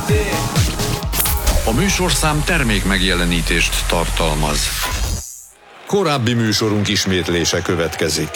A műsorszám termék megjelenítést tartalmaz. Korábbi műsorunk ismétlése következik.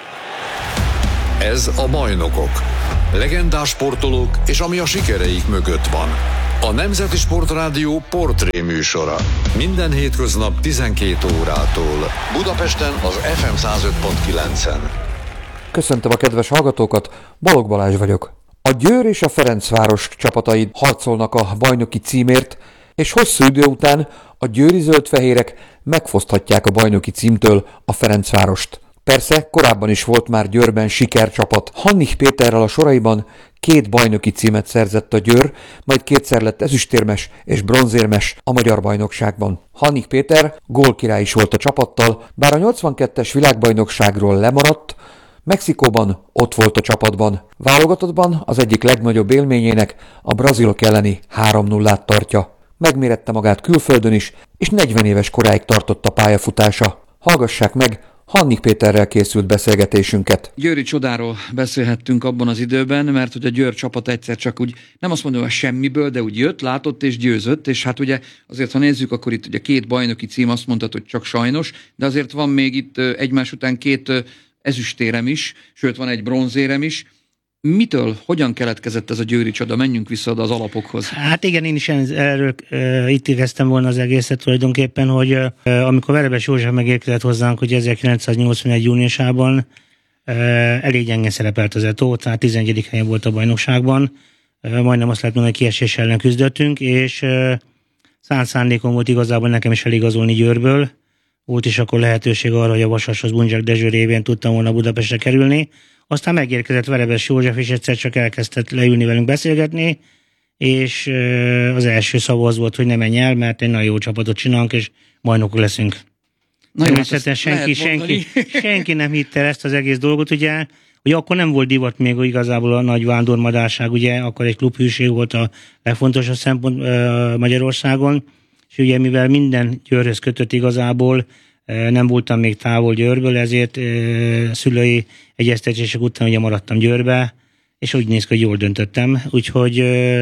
Ez a Bajnokok. Legendás sportolók és ami a sikereik mögött van. A Nemzeti Sportrádió portré műsora. Minden hétköznap 12 órától. Budapesten az FM 105.9-en. Köszöntöm a kedves hallgatókat, Balogh Balázs vagyok. A Győr és a Ferencváros csapatai harcolnak a bajnoki címért, és hosszú idő után a győri zöldfehérek megfoszthatják a bajnoki címtől a Ferencvárost. Persze korábban is volt már Győrben sikercsapat. Hannig Péterrel a soraiban 2 bajnoki címet szerzett a Győr, majd 2-szer lett ezüstérmes és bronzérmes a magyar bajnokságban. Hannig Péter gólkirály is volt a csapattal, bár a 82-es világbajnokságról lemaradt, Mexikóban ott volt a csapatban. Válogatottban az egyik legnagyobb élményének a brazilok elleni 3-0-át tartja. Megmérette magát külföldön is, és 40 éves koráig tartott a pályafutása. Hallgassák meg Hannig Péterrel készült beszélgetésünket. Győri csodáról beszélhettünk abban az időben, mert hogy a Győr csapat egyszer csak úgy, nem azt mondom, hogy semmiből, de úgy jött, látott és győzött, és hát ugye azért, ha nézzük, akkor itt ugye 2 bajnoki cím, azt mondtad, hogy csak sajnos, de azért van még itt egymás után 2 ezüstérem is, sőt van egy bronzérem is. Mitől, hogyan keletkezett ez a győri csoda? Menjünk vissza oda az alapokhoz. Hát igen, én is erről itt éreztem volna az egészet tulajdonképpen, hogy amikor Verebes József megérkezett hozzánk, hogy 1981. júniusában elég gyenge szerepelt az Eto, tehát 11. helyen volt a bajnokságban, majdnem azt lehet mondani, hogy kiesés ellen küzdöttünk, és szánt szándékom volt igazából nekem is eligazolni Győrből. Volt is akkor lehetőség arra, hogy a Vasashoz Bundzsák Dezső révén tudtam volna Budapestre kerülni. Aztán megérkezett Verebes József, és egyszer csak elkezdett leülni velünk beszélgetni, és az első szava az volt, hogy ne menj el, mert egy nagyon jó csapatot csinálunk, és bajnokok leszünk. Természetesen senki nem hitte ezt az egész dolgot, ugye akkor nem volt divat még igazából a nagy vándormadárság, ugye, akkor egy klubhűség volt a legfontosabb szempont Magyarországon, és ugye mivel minden Győrhöz kötött igazából, nem voltam még távol Győrből, ezért szülői egyeztetések után ugye maradtam Győrbe, és úgy néz ki, hogy jól döntöttem, úgyhogy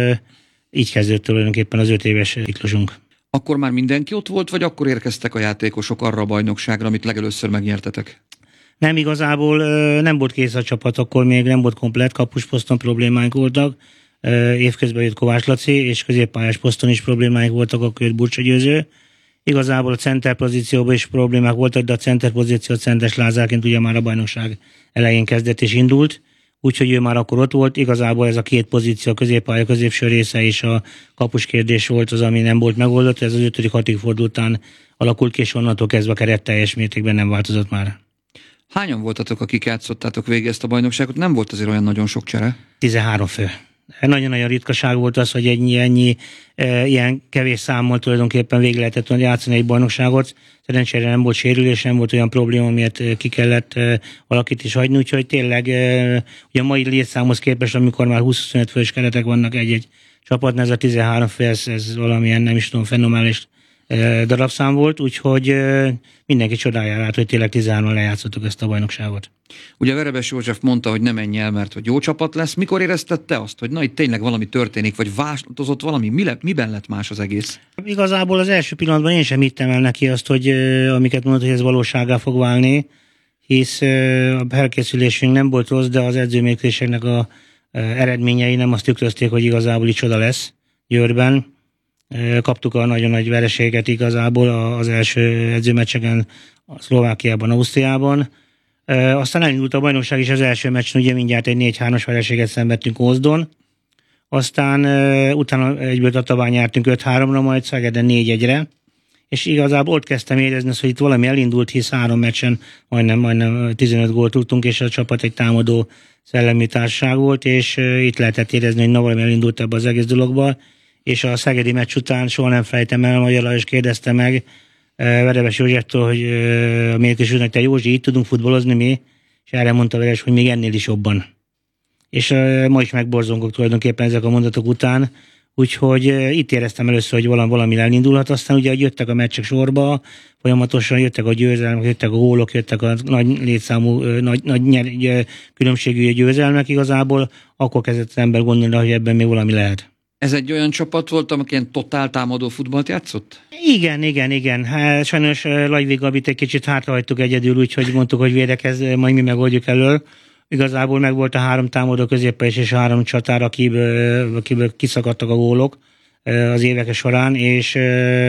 így kezdődött tulajdonképpen az 5 éves ciklusunk. Akkor már mindenki ott volt, vagy akkor érkeztek a játékosok arra a bajnokságra, amit legelőször megnyertetek? Nem, igazából nem volt kész a csapat, akkor még nem volt komplett, kapusposzton problémáink voltak, évközben jött Kovács Laci, és középpályás poszton is problémáink voltak, akkor jött Burcsa Győző. Igazából a center pozícióban is problémák voltak, de a center pozíció Szentes Lázárként ugye már a bajnokság elején kezdett és indult, úgyhogy ő már akkor ott volt. Igazából ez a 2 pozíció, a középpálya középső része és a kapus kérdés volt az, ami nem volt megoldott. Ez az 5.-6. forduló után alakult ki, és onnantól kezdve a keret teljes mértékben nem változott már. Hányan voltatok, akik játszottátok végig ezt a bajnokságot? Nem volt azért olyan nagyon sok csere? 13 fő. Nagyon-nagyon ritkaság volt az, hogy ennyi ilyen kevés számmal tulajdonképpen végig lehetett játszani egy bajnokságot. Szerencsére nem volt sérülés, nem volt olyan probléma, miért ki kellett valakit is hagyni, úgyhogy tényleg ugye a mai létszámhoz képest, amikor már 20-25 fős keretek vannak egy csapatnál, ez a 13 fő, ez valamilyen, nem is tudom, fenomenális darabszám volt, úgyhogy mindenki csodálja rá, hogy tényleg 13-an lejátszottuk ezt a bajnokságot. Ugye Verebes József mondta, hogy ne menj el, mert hogy jó csapat lesz. Mikor érezted te azt, hogy na itt tényleg valami történik, vagy változott valami? Miben lett más az egész? Igazából az első pillanatban én sem hittem el neki azt, hogy amiket mondott, hogy ez valósággá fog válni, hisz a felkészülésünk nem volt rossz, de az edzőmérkőzéseknek a eredményei nem azt tükrözték, hogy igazából itt csoda lesz Győrben. Kaptuk a nagyon nagy vereséget igazából az első edzőmeccseken, a Szlovákiában, Ausztriában. Aztán elindult a bajnokság is az első meccsen, ugye mindjárt egy 4-3-as vereséget szenvedtünk Ózdon. Aztán utána egyből Tatabán nyertünk 5-3-ra, majd Szegeden 4-1-re. És igazából ott kezdtem érezni, hogy itt valami elindult, hisz 3 meccsen majdnem 15 gólt tudtunk, és a csapat egy támadó szellemi társaság volt, és itt lehetett érezni, hogy valami elindult ebbe az egész dologba. És a szegedi meccs után soha nem fejtem el, Magyar Lajos kérdezte meg Verebes Józseftől, hogy a mérkőzés után, te Józsi, így tudunk futballozni mi? És erre mondta Veres, hogy még ennél is jobban. És ma is megborzongok tulajdonképpen ezek a mondatok után, úgyhogy itt éreztem először, hogy valami elindulhat, aztán ugye, hogy jöttek a meccsek sorba, folyamatosan jöttek a győzelmek, jöttek a gólok, jöttek a nagy létszámú, nagy különbségű győzelmek igazából, akkor kezdett az ember gondolni, hogy ebben még valami lehet. Ez egy olyan csapat volt, amelyik ilyen totál támadó futballt játszott? Igen. Hát, sajnos Lajvig Gabit egy kicsit hátrahagytuk egyedül, úgyhogy mondtuk, hogy védekez, majd mi megoldjuk elől. Igazából meg volt a 3 támadó középpes és a 3 csatár, akiből kiszakadtak a gólok az évek során, és